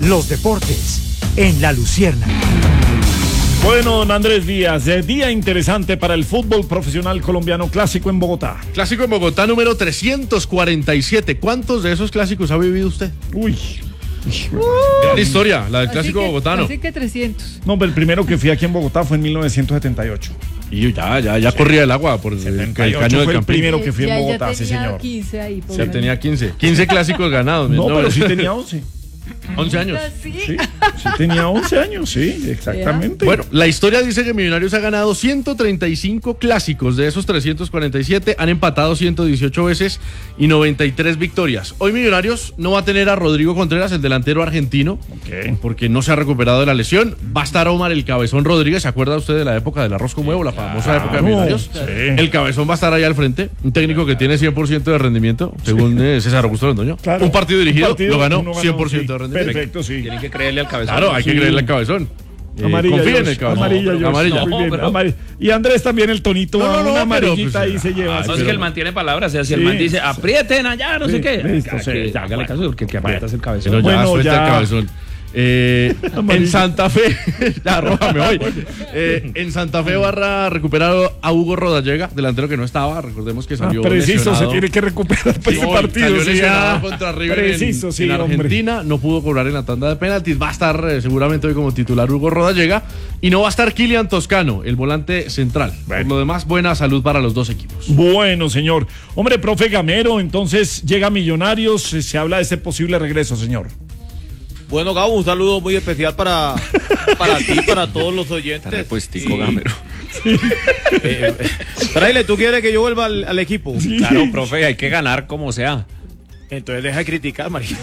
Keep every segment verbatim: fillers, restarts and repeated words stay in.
los deportes en La Luciérnaga. Bueno, don Andrés Díaz, de día interesante para el fútbol profesional colombiano, clásico en Bogotá. Clásico en Bogotá número trescientos cuarenta y siete. ¿Cuántos de esos clásicos ha vivido usted? Uy. Gran historia, la del clásico que, bogotano. Así que trescientos. No, pero el primero que fui aquí en Bogotá fue en mil novecientos setenta y ocho. Y ya, ya, ya sí. Corría el agua por el, el caño fue del el Campín. primero que fui ya, en Bogotá, ya sí señor. quince ahí, por sí, tenía quince. quince clásicos ganados. No, no, pero sí tenía once. once años. ¿Sí? Sí, sí tenía once años, sí, exactamente. Bueno, la historia dice que Millonarios ha ganado ciento treinta y cinco clásicos, de esos trescientos cuarenta y siete, han empatado ciento dieciocho veces y noventa y tres victorias. Hoy Millonarios no va a tener a Rodrigo Contreras, el delantero argentino, okay. porque no se ha recuperado de la lesión. Va a estar Omar el Cabezón Rodríguez, ¿se acuerda usted de la época del arroz con huevo, la famosa claro, época de Millonarios? Sí. El Cabezón va a estar ahí al frente, un técnico que tiene cien por ciento de rendimiento, según sí. César Augusto Londoño. Claro. Un partido dirigido, un partido, lo ganó, cien por ciento sí. de rendimiento. Perfecto, sí. Tienen que creerle al Cabezón. Claro, hay sí. que creerle al Cabezón. Amarilla, confía en Josh, el Cabezón. amarilla, No, Josh, amarilla. no, muy bien, pero... amarilla. Y Andrés también el tonito, no, no, no, una amarillita pero, ahí se lleva. Ah, no, pero... es que él mantiene palabras, o sea, si sí, el man dice, aprieten allá, no sí, sé qué. Listo, sí, que, ya, hágale bueno. caso, porque que aprietas el Cabezón. Pero ya, bueno, suelta ya. el Cabezón. Eh, en Santa Fe, ya arrójame hoy. Eh, en Santa Fe Barra recuperaron a Hugo Rodallega, delantero que no estaba. Recordemos que salió ah, preciso, lesionado. se tiene que recuperar para sí, ese partido. Salió sí, lesionado ah, contra River preciso, en, sí, en Argentina. Hombre. No pudo cobrar en la tanda de penaltis. Va a estar eh, seguramente hoy como titular Hugo Rodallega. Y no va a estar Kylian Toscano, el volante central. Bueno. Por lo demás, buena salud para los dos equipos. Bueno, señor. Hombre, profe Gamero, entonces llega Millonarios. Se habla de ese posible regreso, señor. Bueno, Gabo, un saludo muy especial para, para ti, para todos los oyentes. Está repuestico, Gamero. Sí. Eh, Fraile, ¿tú quieres que yo vuelva al, al equipo? Sí. Claro, profe, hay que ganar como sea. Entonces deja de criticar, María.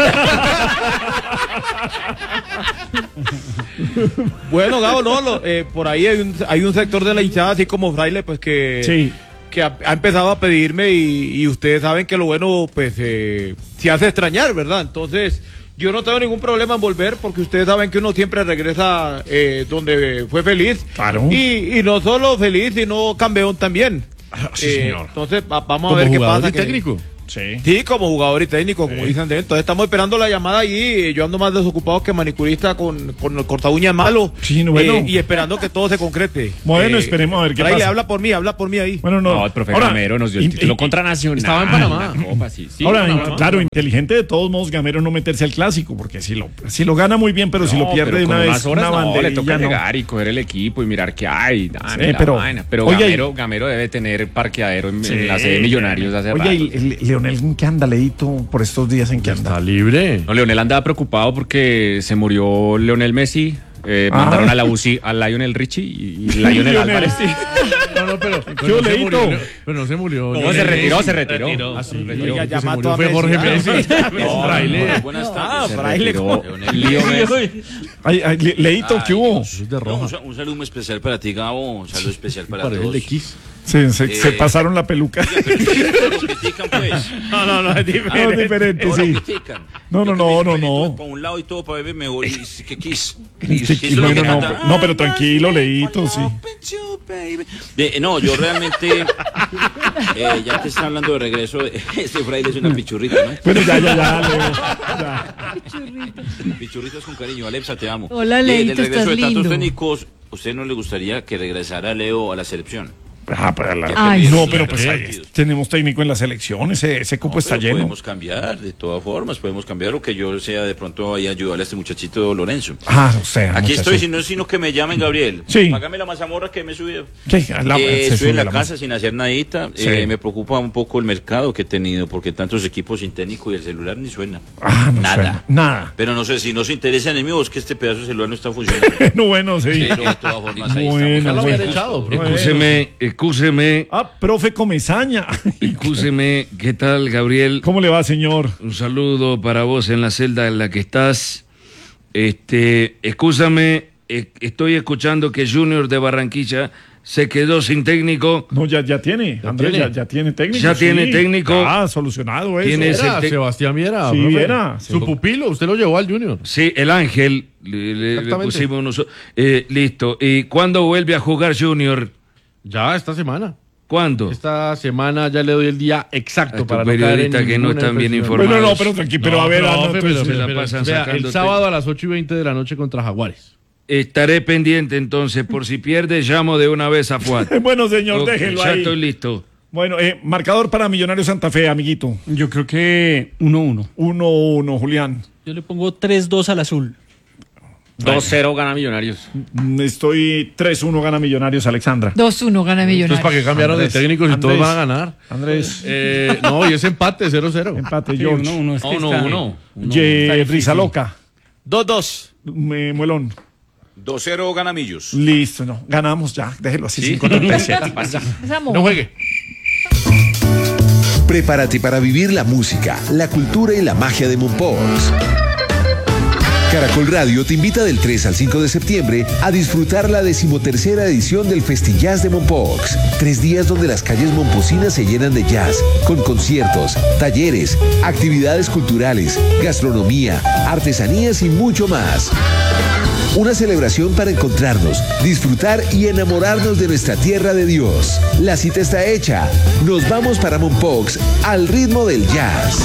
Bueno, Gabo, no, lo, eh, por ahí hay un, hay un sector de la hinchada, así como Fraile, pues que... Sí. que ha, ha empezado a pedirme y, y ustedes saben que lo bueno, pues, eh, se hace extrañar, ¿verdad? Entonces, yo no tengo ningún problema en volver porque ustedes saben que uno siempre regresa eh, donde fue feliz. Claro. Y, y no solo feliz, sino campeón también. Ah, sí, eh, señor. Entonces, va, vamos a ver qué pasa. ¿Y técnico? Sí. Sí, como jugador y técnico, como sí. dicen de él. Entonces estamos esperando la llamada allí. Yo ando más desocupado que manicurista con, con el corta uñas malo. Sí, no, bueno. eh, y esperando que todo se concrete. Bueno, eh, esperemos a ver qué Fraile, pasa. habla por mí, habla por mí ahí. Bueno, no. No, el profe Ahora, Gamero nos dio el in, título in, contra Nacional. Estaba en Panamá. La Copa, sí, sí, Ahora, Panamá. claro, inteligente de todos modos Gamero no meterse al clásico, porque si lo, si lo gana muy bien, pero No, si lo pierde pero de una con vez, unas horas una no, banderilla, le toca no. llegar y coger el equipo y mirar qué hay. Nah, Sí, la pero- vaina. pero oye, Gamero, Gamero debe tener parqueadero en, Sí. en la sede de Millonarios hace Oye, rato. ¿y el- el Leonel en qué anda, Leito, por estos días en qué anda? Está libre. No, Leonel andaba preocupado porque se murió Leonel Messi. Eh, Ah. mandaron a la U C I a Lionel Richie y, y Lionel Lionel. Álvarez. Sí. No, no, pero, ¿Qué pero, no se Leito? murió, pero no se murió. No, Lionel se retiró, Messi. se retiró. Ah, sí, retiró. Oiga, el que ya se mató murió a fue Messi. Jorge Ah, Messi. No, Fraile. no, Buenas no, tardes. se Fraile. retiró Leonel. Leo Messi. Ay, ay, Le- Leito, ¿qué hubo? Es de No, rojo. un, sa- un saludo muy especial para ti, Gabo. Un saludo especial para Parece el todos. de Kiss. Se, se, Eh, se pasaron la peluca. Oiga, pero ustedes lo critican, pues. No, no, no, es No, diferente. diferente, O sí. lo critican. No, no, Yo que no, me- no, me no. meto Para un lado y todo para verme mejor. Y que Kiss. Sí, Eso es lo bueno, que no, canta. no, pero tranquilo, Leito, sí. De- no, yo realmente, eh, ya que está hablando de regreso, este Fraile es una pichurrita, ¿no? Bueno, ya, ya, ya, Leo. Ya. Pichurritas con cariño. Alexa, te amo. Hola, Eh, Leito, del regreso estás de tantos lindo. técnicos, ¿a usted no le gustaría que regresara Leo a la selección? Ah, para la- Ay, no, sí. pero pues ahí tenemos técnico en la selección, ese, ese cupo No, está pero lleno. Podemos cambiar, de todas formas, podemos cambiar lo que yo sea de pronto ahí ayudarle a este muchachito Lorenzo. Ah, o sea, Aquí muchacho. estoy, si no es sino que me llamen Gabriel. Sí. Págame la mazamorra que me he subido. ¿Qué? La- Eh, se estoy en sube la la casa sin hacer nadita. Sí. Eh, me preocupa un poco el mercado que he tenido, porque tantos equipos sin técnico y el celular ni suena. Ah, no Nada. suena, nada. Pero no sé, si no se interesan en mí, o es que este pedazo de celular no está funcionando. No, bueno, sí. Pero de todas formas, ahí Bueno, estamos. Ya lo bueno. habían echado, bro. Excúseme, excúseme, Ah, profe Comesaña. excúseme, ¿qué tal, Gabriel? ¿Cómo le va, señor? Un saludo para vos en la celda en la que estás. Este, excúsame, eh, estoy escuchando que Junior de Barranquilla se quedó sin técnico. No, ya, ya tiene, Andrés, tiene? ya, ya tiene técnico. Ya tiene sí. técnico. Ah, solucionado eso. Tiene ese Era te- Sebastián Viera. Sí, profe. era. Su pupilo, usted lo llevó al Junior. Sí, el Ángel, le, le- le Exactamente. pusimos nosotros. Eh, listo. ¿Y cuándo vuelve a jugar Junior? Ya esta semana. ¿Cuándo? Esta semana ya le doy el día exacto A tu para no caer en periodista que no ninguna están bien impresión. informados. Bueno, no, pero tranquilo, pero a ver, No, ah, no, profe, entonces, pero- se la pero- pasan vea, el sacándote. sábado a las ocho y veinte de la noche contra Jaguares. Estaré pendiente entonces, por si pierde, llamo de una vez a Fuat. Bueno, señor, Ok, déjelo ya ahí. estoy listo. Bueno, eh, marcador para Millonarios Santa Fe, amiguito. Yo creo que uno uno. uno uno, Julián. Yo le pongo tres dos al azul. dos cero gana Millonarios. Mm, Estoy tres uno, gana Millonarios, Alexandra. dos uno gana Entonces, Millonarios. ¿para qué cambiaron Andrés, de técnicos si todos Andrés. van a ganar? Andrés, Eh, no, y es empate, cero cero. empate, Sí, George. uno uno. Es que uno, está- uno. Ye- está difícil. Risa Loca. dos dos. Me- Muelón. dos cero gana Millos. Listo, no. Ganamos ya. Déjelo así, cinco treinta y siete. Es amor. No juegue. Prepárate para vivir la música, la cultura y la magia de Mompox. Caracol Radio te invita del tres al cinco de septiembre a disfrutar la decimotercera edición del Festillas de Mompox. Tres días donde las calles momposinas se llenan de jazz, con conciertos, talleres, actividades culturales, gastronomía, artesanías y mucho más. Una celebración para encontrarnos, disfrutar y enamorarnos de nuestra tierra de Dios. La cita está hecha. Nos vamos para Mompox al ritmo del jazz.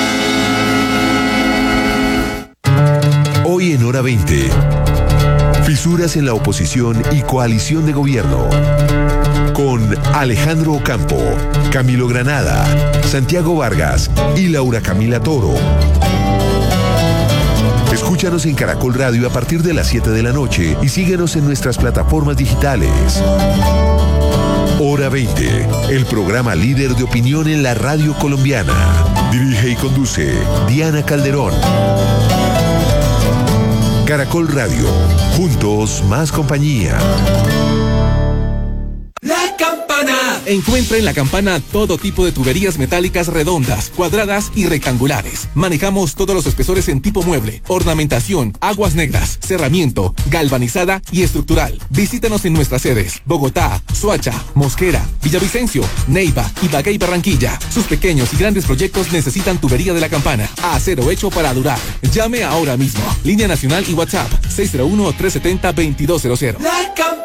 Hoy en Hora veinte. Fisuras en la oposición y coalición de gobierno. Con Alejandro Ocampo, Camilo Granada, Santiago Vargas y Laura Camila Toro. Escúchanos en Caracol Radio a partir de las siete de la noche y síguenos en nuestras plataformas digitales. Hora veinte, el programa líder de opinión en la radio colombiana. Dirige y conduce Diana Calderón. Caracol Radio, juntos más compañía. La Campana. Encuentra en La Campana todo tipo de tuberías metálicas redondas, cuadradas y rectangulares. Manejamos todos los espesores en tipo mueble, ornamentación, aguas negras, cerramiento, galvanizada y estructural. Visítanos en nuestras sedes: Bogotá, Soacha, Mosquera, Villavicencio, Neiva, Ibagué y Barranquilla. Sus pequeños y grandes proyectos necesitan tubería de La Campana. Acero hecho para durar. Llame ahora mismo. Línea nacional y WhatsApp seis cero uno, tres siete cero, dos dos cero cero. La Campana.